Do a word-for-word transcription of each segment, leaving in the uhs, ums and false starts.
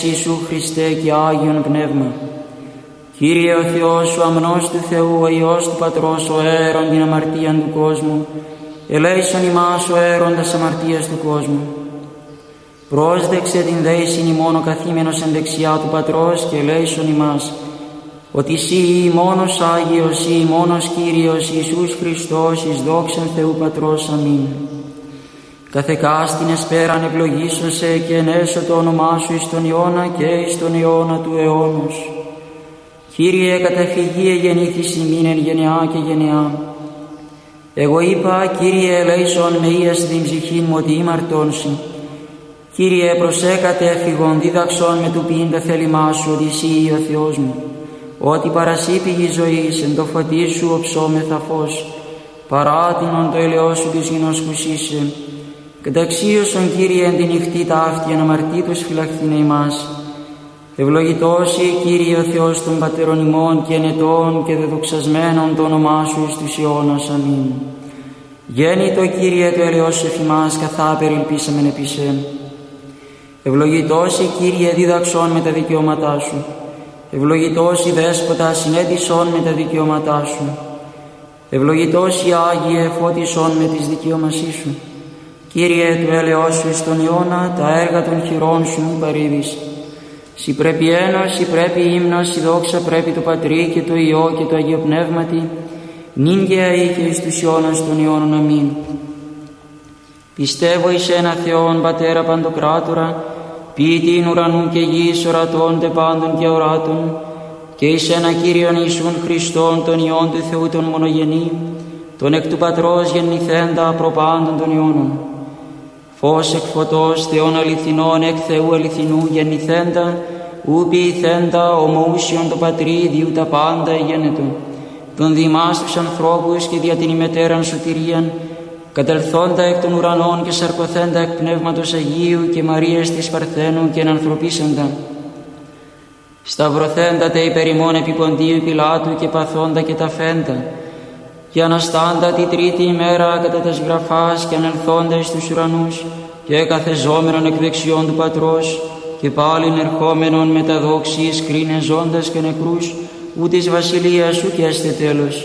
Ιησού Χριστέ και Άγιον Πνεύμα. Κύριε ο Θεός, ο αμνός του Θεού, ο Υιός του Πατρός, ο αέρον την αμαρτίαν του κόσμου, ελέησον ημάς ο αέροντας αμαρτίας του κόσμου. Πρόσδεξε την δέησιν ημών ο καθήμενος εν δεξιά του Πατρός και ελέησον ημάς, ότι Συ ή μόνος Άγιος ή μόνος Κύριος Ιησούς Χριστός εις δόξαν Θεού Πατρός. Αμήν. Καθεκάστην εσπέραν ευλογήσον σε και ενέσω το όνομά Σου εις τον αιώνα και εις τον αιώνα του αιώνος. Κύριε, καταφυγή εγεννήθης ημίν εν γενεά και γενεά. Εγώ είπα, Κύριε, ελέησον με ίας την ψυχήν μου ότι ήμαρτον Συ. Κύριε, προσέκατε εφηγον δίδαξον με του ποιήν τα θέλημά Σου ότι Συ ο Θεός μου. Ότι παρασύ πηγή ζωής εν το φωτί Σου οψόμεθα φως. Παράτηνον το ελαιό Σου της γινός χουσίσε. Καταξίωσον, Κύριε, εν τη νυχτή ταύτη αναμαρτήτως φυλαχθήνε ημάς. Ευλογητός Συ, Κύριε ο Θεός των πατέρων ημών και ενετών και δεδοξασμένων το όνομά Σου εις τους αιώνας. Αμήν. Γέννητο, Κύριε, το ελαιός Σου εφημάς, καθά περιελπίσαμεν επί Σε. Ευλογητός Συ, Κύριε, δίδαξον με τα δικαιώματά Σου. Ευλογητός Συ, Δέσποτα, συνέτησον με τα δικαιώματά Σου. Ευλογητός Συ, Άγιε, φώτισον με τις δικαιώμασή Σου. Κύριε, του έλεος Σου εις τον αιώνα, τα έργα των χειρών Σου μου παρήδεις. Συ πρέπει ένος, Συ πρέπει ύμνος, Συ δόξα πρέπει το Πατρί και το Υιό και το Αγίο Πνεύματι, νυν και αεί και εις τους αιώνας των αιώνων. Αμήν. Πιστεύω εις ένα Θεόν, Πατέρα Παντοκράτορα, ποιητήν ουρανού και γης, ορατών τε πάντων και οράτων, και εις ένα Κύριον Ιησούν Χριστόν, τον Υιόν του Θεού τον μονογενή, τον εκ του Πατρός γεννηθέντα προπάντων των αιώνων. Φως εκ φωτός, Θεόν αληθινών, εκ Θεού αληθινού γεννηθέντα, ου ποιηθέντα, ομοούσιον το Πατρί, διού τα πάντα εγένετο. Τον διημάς τους ανθρώπους και δια την ημετέραν σωτηρίαν, κατελθόντα εκ των ουρανών και σαρκωθέντα εκ Πνεύματος Αγίου και Μαρίας της Παρθένου και ενανθρωπίσαντα. Σταυρωθέντα τε υπερ ημών επί Ποντίου Πιλάτου και παθόντα και ταφέντα, και αναστάντα τη τρίτη ημέρα κατά τας γραφάς και ανελθόντα εις τους ουρανούς και καθεζόμενον εκ δεξιών του Πατρός και πάλιν ερχόμενον με τα δόξη εις κρίνες ζώντας και νεκρούς, ου της βασιλείας Σου και έστε τέλος.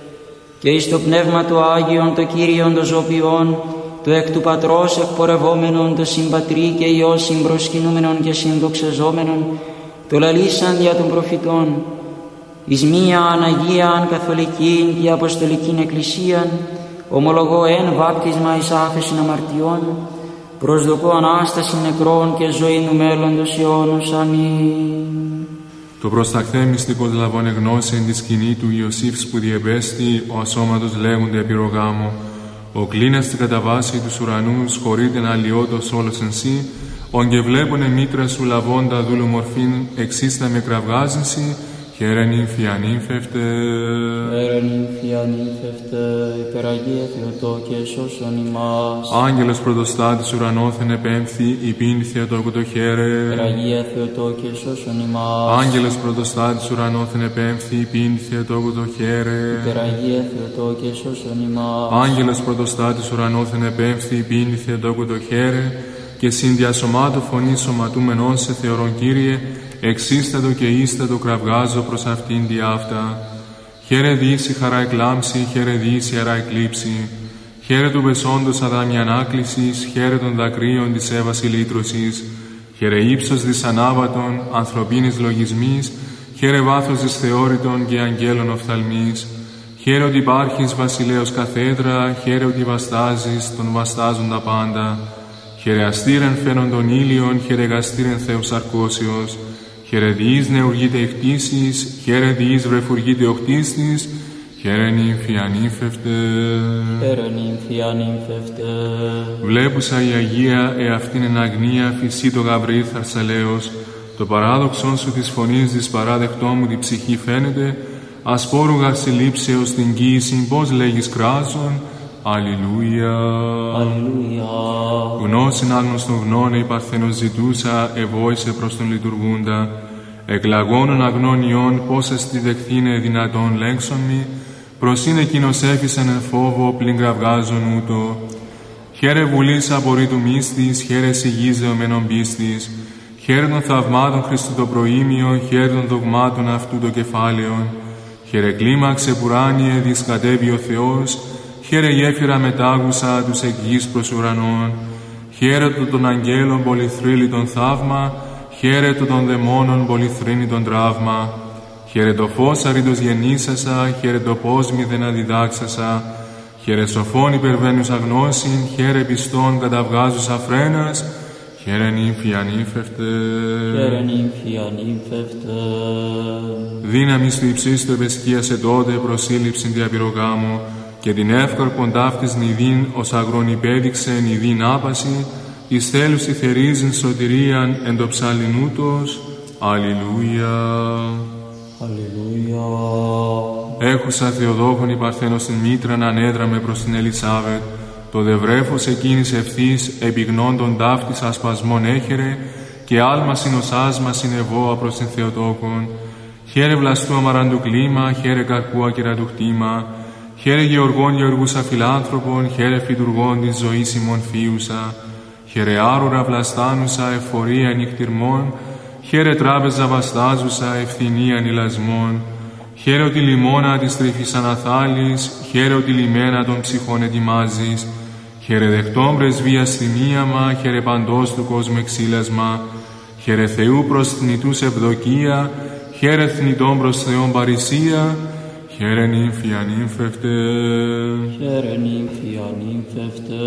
Και εις το Πνεύμα του Άγιον το Κύριον το ζωπιόν, το εκ του Πατρός εκπορευόμενον, το συμπατρί και Υιός συμπροσκυνούμενον και συνδοξαζόμενον, το λαλήσαν δια των προφητών, εις μίαν Αγίαν Καθολικήν και Αποστολικήν Εκκλησίαν, ομολογώ εν βάπτισμα εις άφεσιν αμαρτιών, προσδοκώ Ανάσταση νεκρών και ζωή του μέλλοντος αιώνος. Αμήν. Το προσταχθέ μυστικός λαβών εγνώση εν τη σκηνή του Ιωσήφ που διεπέστη, ο ασώματος λέγονται επιρογάμο. Ο κλίνας την κατά βάση τους ουρανούς, χωρείται να αλλοιώτος όλος εν Σύ, ον και βλέπουνε μήτρα Σου λαβώντα δούλου μορφήν, εξίστα με κραυγάζεσι, χαίρε νύμφη ανύμφευτε. Χαίρε νύμφη ανύμφευτε, υπεραγία Θεοτόκε σώσον ημάς. Άγγελος πρωτοστάτης ουρανόθεν επέμφθη, υπήν Θεοτόκου το χαίρε. Υπεραγία Θεοτόκε σώσον ημάς. Άγγελος πρωτοστάτης ουρανόθεν επέμφθη, υπήν Θεοτόκου το χαίρε. Υπεραγία Θεοτόκε σώσον ημάς. Άγγελος πρωτοστάτης ουρανόθεν επέμφθη, υπήν Θεοτόκου το χαίρε. Και συνδιασωμάτου φωνή σωματούμενον σε θεωρών Κύριε, εξίστατο και ίστατο κραυγάζω προς αυτήν διάφτα. Χαίρε δύση χαρά εκλάμψη, χαίρε δύση αρά εκλείψη. Χαίρε του πεσόντος αδάμια ανάκλησης, χαίρε των δακρύων της έβαση λύτρωσης. Χαίρε ύψος δυσανάβατον, ανθρωπίνης λογισμής, χαίρε βάθος της θεώρητων και αγγέλων οφθαλμής. Χαίρε ότι υπάρχεις βασιλέως καθέδρα, χαίρε ότι βαστάζεις, τον βαστάζουν τα πάντα. Χαίρε αστήρεν φαίνον των ήλιων, χαίρε γαστήρεν Θεός αρκώσεως. Χαίρε διείς νεουργείται εκτίσεις, χαίρε διείς βρεφουργείται οκτίστης, χαίρε νύμφη ανύμφευτε. Χαίρε νύμφη ανύμφευτε. Βλέπουσα η Αγία εαυτήν εν αγνία φυσί το Γαβρίλ θαρσαλέως, το παράδοξον Σου της φωνής της παράδεκτό μου τη ψυχή φαίνεται, ασπόρουγα συλλήψεως την κοίηση, πώς λέγεις κράζον, Αλληλούια. Αλληλούια. Γνώσιν άγνωστον γνώνε η Παρθένος ζητούσα, ευόησε προς τον λειτουργούντα. Εκλαγώνων αγνών ιών, πώς εστι δεχθήνε δυνατόν λέξον μη, προς είναι εκείνος έφυσαν εν φόβο, πλην κραυγάζον ούτω. Χαίρε βουλής απορρίτου μίστης, χαίρε σιγής δεωμένων πίστης, χαίρε των θαυμάτων Χριστού το προήμιο, χαίρε των δογμάτων αυτού το κεφάλαιον. Χαίρε κλίμαξε πουράνιε, δισκατεύει ο Θεός, χαίρε γέφυρα μετάγουσα τους εκ γης προς ουρανών. Χαίρε το των αγγέλων πολυθρύλιτον θαύμα, χαίρε το των δαιμόνων πολυθρύνητον τραύμα. Χαίρε το φως αρρύντος γεννήσασα, χαίρε το πώς μηδεν αδιδάξασα. Χαίρε σοφών υπερβαίνουσα γνώσιν, χαίρε πιστών καταβγάζουσα φρένας. Χαίρε νύμφη ανύφευτε. Χαίρε νύμφη ανύφευτε. Δύναμις του υψίστου επεσκίασε τότε προσήλυψην διαπυρογάμου, και την εύκαρπον ταύτης νηδίν ως αγρόν υπέδειξε νηδίν άπαση, εις θέλουσι θερίζειν σωτηρίαν εν το ψαλινούτος. Αλληλούια. Αλληλούια. Έχουσα Θεοδόχον η Παρθένος την μήτραν ανέδραμε προς την Ελισάβετ, το δευρέφος εκείνης ευθύς επιγνώντων ταύτης ασπασμών έχερε, και άλμα συνοσάσμα συνεβόα προς την Θεοτόκον. Χαίρε βλαστού αμαραντου κλίμα, χαίρε καρπού ακυρατού χτήμα, χαίρε γεωργών γεωργούσα φιλάνθρωπων, χαίρε φυτουργών της ζωής ημών φίουσα, χαίρε άρουρα βλαστάνουσα εφορία νυχτυρμών, χαίρε τράπεζα βαστάζουσα ευθυνία νηλασμών, χαίρε ότι λιμώνα της τρυφής αναθάλης, χαίρε ότι λιμένα των ψυχών ετοιμάζεις, χαίρε δεχτών πρεσβείας θυμίαμα, χαίρε παντός του κόσμου εξήλασμα, χαίρε Θεού προς θνητούς ευδοκία, χαίρε θνητών προς Θεόν παρησία, χαίρε νύμφη ανύμφευτε. Χαίρε νύμφη ανύμφευτε.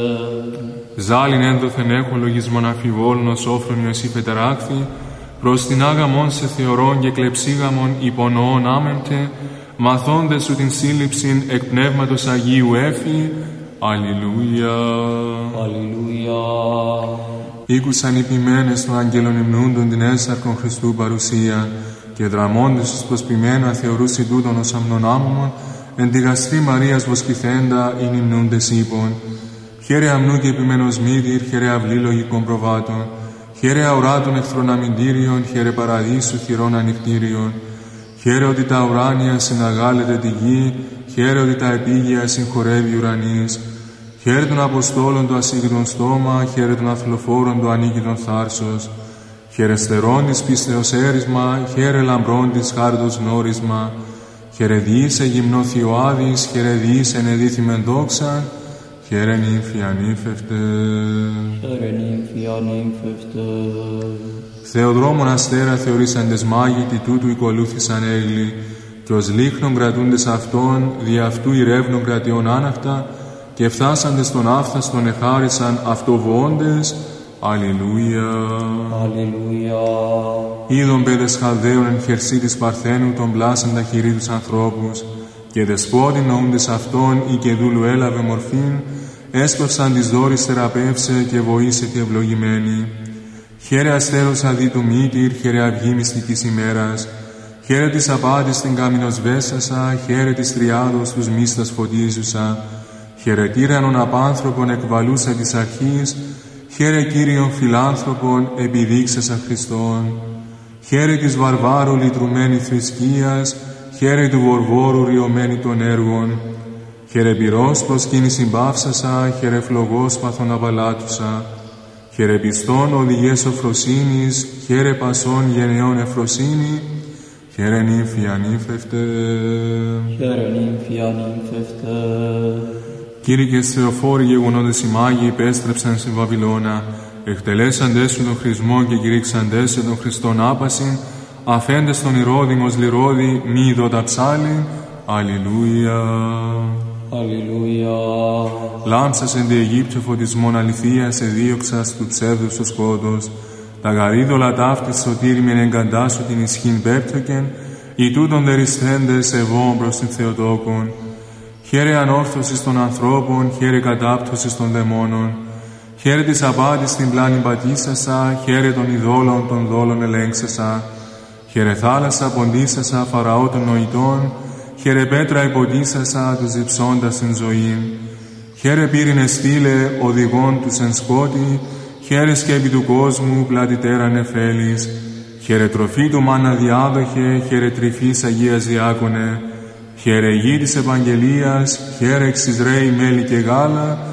Ζάλιν ένδοθεν έχω λογισμον αφιβόλων ως όφρονιο εσύ φετεράκθη, προς την άγαμον σε θεωρών και κλεψίγαμον υπονοών άμεμπτε, μαθώντες σου την σύλληψην εκ πνεύματος Αγίου έφη. Αλληλούια. Αλληλούια. Ήκουσαν οι ποιμένες των αγγέλων υμνούντων την έσαρκον Χριστού παρουσία, και δραμώντες τους προσποιημένα θεωρούσι τούτον ως αμνονάμωμον, εν τη γαστρή Μαρίας βοσκηθέντα ειν υμνούντες ύπων. Χαίρε αμνού και επιμένος μύτηρ, χαίρε αυλή λογικών προβάτων, χαίρε αουράτων εχθρών αμυντήριων, χαίρε παραδείσου χειρών ανοιχτήριων. Χαίρε ότι τα ουράνια συναγάλεται τη γη, χαίρε ότι τα επίγεια συγχωρεύει ουρανής. Χαίρε των Αποστόλων το ασύγκριτον στόμα, χαίρε των αθλοφόρων το ανίκητον θάρσος. Χαίρε στερών της πίστεως έρισμα, χαίρε λαμπρών της χάριτος γνώρισμα. Χαίρε διήσε γυμνό Θειοάδης, χαίρε διήσε ενεδίθημεν δόξα, χαίρε νύμφη ανύφευτε. Χαίρε νύμφη ανύμφευτε. Θεοδρόμων αστέρα θεωρήσαντες μάγοι, τι τούτου οικολούθησαν έγλοι, και ως λίχνων κρατούντες αυτών, δι' αυτού ηρεύνων κρατιών άναχτα, και φτάσαντες τον άφθαστον εχάρισαν αυτοβοώντες. Αλληλούια. Αλληλούια. Είδον παιδες Χαλδαίων εν χερσί της Παρθένου τον πλάσαν τα χειρί τους ανθρώπους, και δεσπότην νοούντες αυτών ή και δούλου έλαβε μορφήν, έσπευσαν της δόρης θεραπεύσε και βοήσε τη ευλογημένη. Χαίρε αστέρος αδί του μύτηρ, χαίρε αυγή μυστικής ημέρας, χαίρε της απάτης την κάμινος βέσασα, χαίρε της τριάδος τους μίστας φωτίζουσα, χαίρε τύρανον απάνθρωπον εκβαλούσα της αρχής, χαίρε Κύριον φιλάνθρωπον επιδείξασα Χριστόν. Χαίρε της βαρβάρου λυτρουμένη θρησκείας, χαίρε του βορβόρου ριωμένη των έργων. Χαίρε πυρός προσκύνησιν παύσασα, χαίρε φλογός παθον απαλάτουσα. Χαίρε πιστών οδηγές σοφροσύνης, χαίρε πασών γενεών εφροσύνη, χαίρε νύμφη ανύφευτε. Χαίρε νύμφη ανύφευτε. Κήρυκες Θεοφόροι γεγονότες οι μάγοι υπέστρεψαν στην Βαβυλώνα, εκτελέσαντες σου τον χρησμό και κηρύξαντες σε τον Χριστόν άπασιν, αφέντες τον Ηρώδημος λιρόδη μη ειδώτα ψάλιν. Αλληλούια. Αλληλούια. Λάμψας εν τη Αιγύπτιο φωτισμόν αληθείας εδίωξας του ψεύδους στο σκότος, τα γαρίδωλα ταύτης σωτήριμεν εγκαντάσου την ισχύν πέπτωκεν, οι τούτον δεριστέντες ευών προς την Θεοτόκον. Χαίρε ανόρθωσης των ανθρώπων, χαίρε κατάπτωσης των δαιμόνων. Χαίρε της απάτης την πλάνη πατήσασα, χαίρε των ειδόλων των δόλων ελέγξασα. Χαίρε θάλασσα ποντίσασα, φαραώ των νοητών, χαίρε πέτρα υποτίσασα, τους διψώντας την ζωή. Χαίρε πύρινε στήλε, οδηγών τους εν σκότη, χαίρε σκέπη του κόσμου, πλατητέρα νεφέλης. Χαίρε τροφή του μάνα διάδοχε, χαίρε τρυφής Αγίας Διάκονε. Χαίρε γη της Ευαγγελίας, χαίρε εξ Ισραήλ μέλι και γάλα,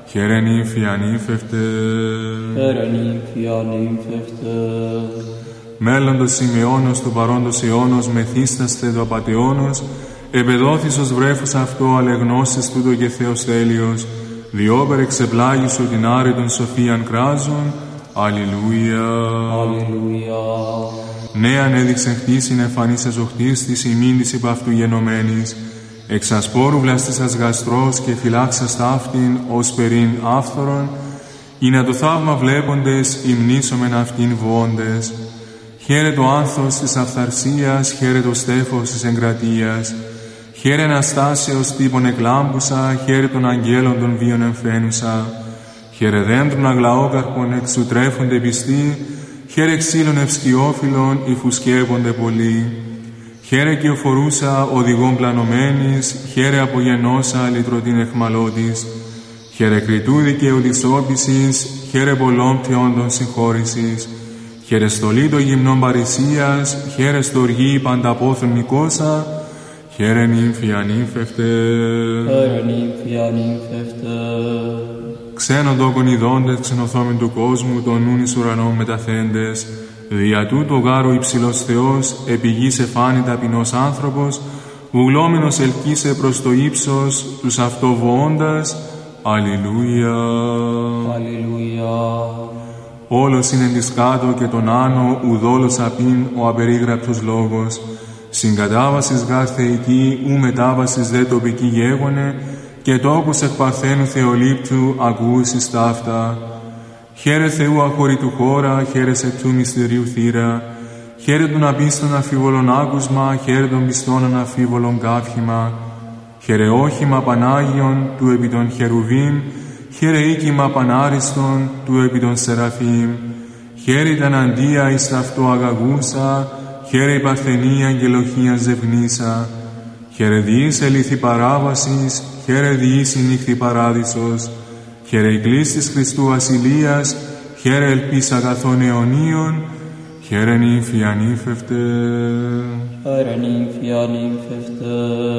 χαίρε νύμφη ανήμφευτε, χαίρε νύμφη ανήμφευτε. Μέλλοντος Σημεώνος του παρόντος αιώνος, μεθύσταστε το απατεώνος, επεδόθης ως βρέφος αυτό, αλεγνώσεις τούτο και Θεός τέλειος, διόπερ εξεπλάγησο την άρετον σοφίαν κράζον, αλληλούια. Αλληλούια. Νέαν έδειξε χτίσιν εμφανίσας ζωχτής της ημίν της υπ' αυτού γενομένης, εξ ασπόρου βλαστήσας γαστρός και φυλάξας ταύτην ως περίν άφθορον, ή να το θαύμα βλέποντες υμνήσομεν αυτήν βοώντες. Χαίρε το άνθος της αυθαρσίας, χαίρε το στέφος της εγκρατείας, χαίρε Αναστάσεως τύπων εκλάμπουσα, χαίρε των αγγέλων των βίων εμφαίνουσα, χαίρε δέντρων αγλαόκαρπων εξου τρέφονται πιστοί, χαίρε ξύλων ευσκιόφυλλων υφουσκεύονται πολλοί. Χαίρε κυοφορούσα οδηγών πλανωμένης, χαίρε απογενώσα λυτρωτήν εχμαλώτης, χαίρε κριτού δικαίου της όπισης, χαίρε πολλών θεόντων συγχώρησης, χαίρε στολή των γυμνών παρησίας, χαίρε στοργή πανταπόθων Νικόσα, χαίρε νύμφη ανήμφευτε, χαίρε νύμφη ανήμφευτε. Ξένον τόκον ειδώντες, ξενοθόμην του κόσμου, των νουν εις ουρανών μεταθέντες, δια τούτο γάρου υψηλός Θεός, επί γης εφάνη ταπεινός άνθρωπος, βουλόμενος ελκύσε προς το ύψος, τους αυτοβοώντας, αλληλούια. Αλληλούια. Όλος είναι της κάτω και τον άνω, ουδόλος απειν ο απερίγραπτος λόγος. Συγκατάβασης γάρ θεϊκή, ου μετάβασης δε τοπική γέγονε, και τόπους εκ παρθένου Θεολήπτου ακούσεις ταύτα. Χαίρε Θεού αχωρητού χώρα, χαίρε σε του μυστηρίου θύρα, χαίρε των απίστων αφίβολων άκουσμα, χαίρε των πιστών αναφίβολων κάφημα, χαίρε όχημα Πανάγιον του επί των χερουβίμ, χαίρε οίκημα Πανάριστον του επί των Σεραφείμ, χαίρε τα αντία εις ταυτό αγαγούσα, χαίρε η παρθενία αγγελοχία ζευγνήσα, χαίρε διείς ελήθη παράβασης, χαίρε διείς η νύχτη παράδεισος, χαίρε η κλίστης Χριστού ασυλίας, χαίρε ελπίς αγαθών αιωνίων, χαίρε νύμφη ανήμφευτε, χαίρε νύμφη ανήμφευτε.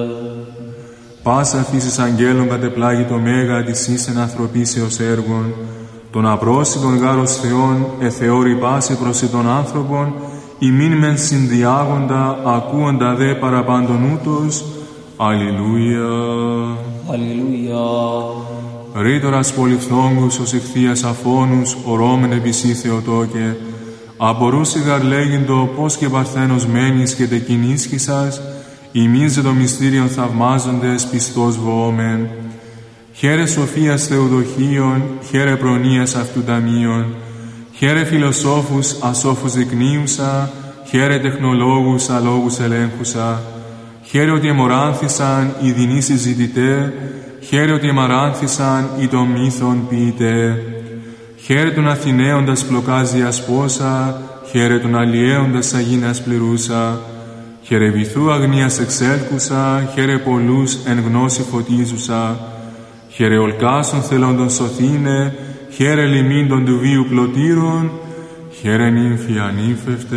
Πάσα φύσης αγγέλων κατεπλάγει το μέγα της ίσεν ανθρωπίσεως έργων, των απρόσιτων γάρος Θεών εθεώρη πάση προς των άνθρωπων, ημίν μεν συνδιάγοντα, ακούοντα δε παραπάντων ούτως, αλληλούια. Αλληλούια. Ρήτορας πολυφθόγκους ως ηχθείας αφώνους, ορώμεν επισή Θεοτόκε, απορούσι γαρ λέγειν-το πώς και παρθένος μένεις και τεκειν ίσχυσας, ημίζε το μυστήριον θαυμάζοντες πιστός βοόμεν. Χαίρε σοφίας Θεοδοχίων, χαίρε προνοίας αυτού ταμείων, χαίρε φιλοσόφους ασόφους δεικνύουσα, χαίρε τεχνολόγους αλόγους ελέγχουσα, χαίρε ότι εμοράνθησαν οι δεινοί συζητητέ, χαίρε ότι εμαράνθησαν οι των μύθων ποιητέ. Χαίρε τον Αθηναίοντας πλοκάζει ασπόσα, χαίρε τον αλλιέοντας αγίνας πληρούσα, χαίρε βυθού αγνίας εξέλκουσα, χαίρε πολλούς εν γνώση φωτίζουσα, χαίρε ολκάσων θελόντων σωθήνε, χαίρε λιμίντων του βίου πλωτήρων, χαίρε νύμφη ανήμφευτε,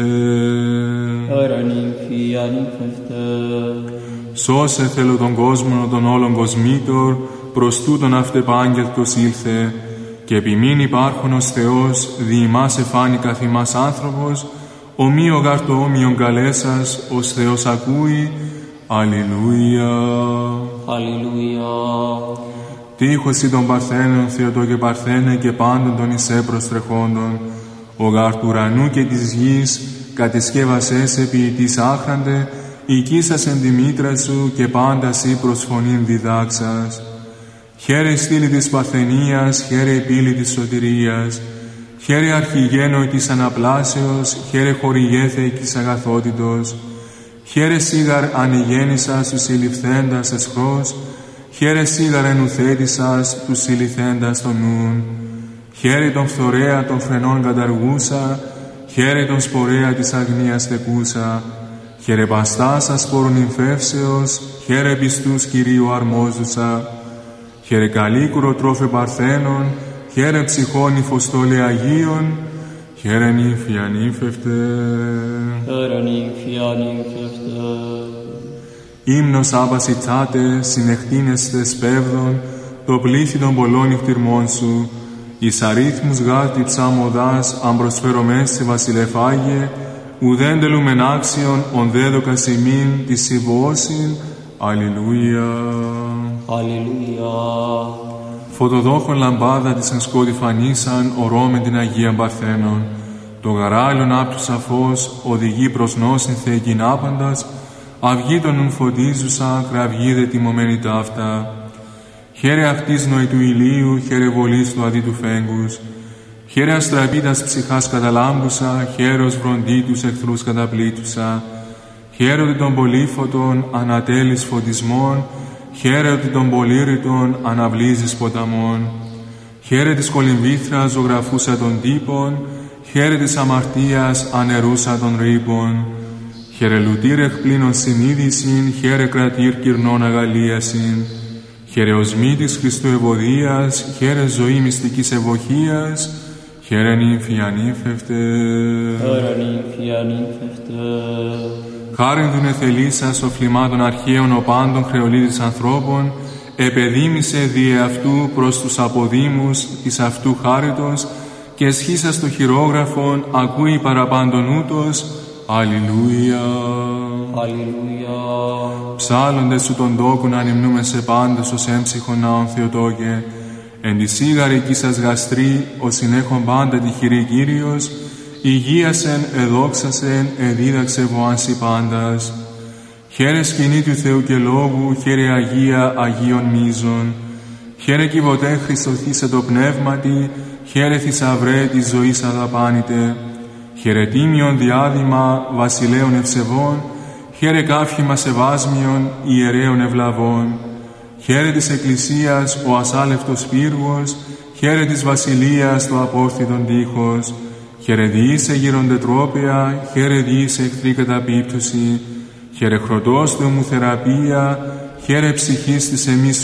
χαίρε νύμφη ανήμφευτε. Σώσε θέλω τον κόσμο των όλων κοσμήτωρ, προς τούτον αυτεπάγγελτος ήλθε, και επιμήν υπάρχον ως Θεός, δι' ημάς εφάνει καθ' ημάς άνθρωπος, ομοίο γάρ το όμοιον καλέσας, ως Θεός ακούει, αλληλούια. Αλληλούια. Τείχος ή των παρθένων, Θεοτό και παρθένε και πάντων των εισέ προστρεχόντων, ο γάρ του ουρανού και της γης, κατεσκεύασές ποιητής άχραντε, οικίσας εν τη μήτρα σου και πάντα σύ προς φωνήν διδάξας. Χαίρε η στήλη της παρθενίας, χαίρε η πύλη της σωτηρίας, χαίρε αρχηγένο της αναπλάσεως, χαίρε χορηγέθε της αγαθότητος, χαίρε σίγαρ ανηγέννησας τους συλληφθέντας εσχρός, χαίρε σίγαρ ενουθέτησας τους συλληφθέντας των νουν, χαίρε τον φθορέα των φρενών καταργούσα, χαίρε τον σπορέα της αγνίας τεκούσα, χαίρε παστάς ασπόρων νυμφεύσεως, χαίρε πιστούς Κυρίου αρμόζουσα, χαίρε καλίκουρο τρόφε παρθένων, χαίρε ψυχών υφοστόλε Αγίων, χαίρε νύμφη ανήμφευτε, χαίρε νύμφη ανήμφευτε. Ύμνος άπαση τσάτε, συνεχτίνεστε σπέβδων, το πλήθη των πολλών νυχτηρμών σου, εις αρίθμους γάρτη ψάμοδάς, αν προσφέρομες σε βασιλεφάγε, ουδέν τελούμεν άξιον, ον δέδοκας ημίν, τη συμβώσιν. Αλληλούια. Αλληλούια. Φωτοδόχον λαμπάδα της εν σκότη φανίσαν, ορώμεν την Αγία Παρθένων. Το γαράλιον άπτου σαφώς, οδηγεί προς νόσιν θεεκήν άπαντας, αυγή των ουν φωτίζουσα, κραυγή δε τιμωμένη ταύτα. Χαίρε αυτής νοητού ηλίου, χαίρε βολής του αδίτου φέγγους. Χαίρε αστραπίτας ψυχάς καταλάμπουσα, χαίρος βροντί τους εχθρούς καταπλήτουσα. Χαίρε ότι των πολύφωτων ανατέλεις φωτισμών, χαίρε ότι των πολύρητων αναβλύζεις ποταμών. Χαίρε της κολυμβήθρας ζωγραφούσα των τύπων, χαίρε της αμαρτίας ανερούσα των ρήπων. Χαίρε λουτήρ εκπλήνων συνείδησιν, χαίρε κρατήρ κυρνών αγαλίασιν. Χαίρε οσμή της Χριστού ευωδίας, χαίρε ζωή μυστικής ευωχίας, χαίρε νύμφη ανύμφευτε. Χαίρε νύμφη ανύμφευτε. Χάριν δουν εθελήσας οφλημάτων αρχαίων οπάντων χρεολίδης ανθρώπων, επεδίμησε δι' αυτού προς τους αποδήμους της αυτού χάριτος και εσχίσας το χειρόγραφον ακούει παραπάντων ούτως. Αλληλούια. Αλληλούια. Ψάλλοντες σου τον τόκον ανυμνούμε σε πάντως ως έμψυχον ναόν Θεοτόκε, εν τη σίγαρη σας γαστρή, ως συνέχον πάντα τη χειρή Κύριος, υγείασεν, εδόξασεν, εδίδαξε βοάνσι πάντας. Χαίρε σκηνή του Θεού και Λόγου, χαίρε Αγία Αγίων Μίζων. Χαίρε κυβωτέ Χριστοθήσε το πνεύματι, χαίρε θησαυρέ της ζωής αδαπάνητε. Χαίρε τίμιον διάδημα βασιλέων ευσεβών, χαίρε κάφημα σεβάσμιον ιερέων ευλαβών. Χαίρε της Εκκλησίας ο ασάλευτος πύργος, χαίρε της βασιλείας το απόρθιτον τείχος. Χαίρε διήσε γυροντετρόπαια, χαίρε διήσε εχθρή καταπίπτωση. Χαίρε χροτός του εμου θεραπεία, χαίρε ψυχής της εμείς